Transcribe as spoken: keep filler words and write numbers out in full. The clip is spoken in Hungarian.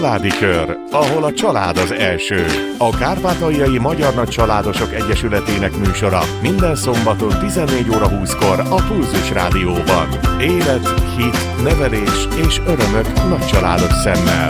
Családi Kör, ahol a család az első. A Kárpátaljai Magyar Nagycsaládosok Egyesületének műsora minden szombaton tizennégy óra húszkor a Pulzus Rádióban. Élet, hit, nevelés és örömök nagycsaládos szemmel.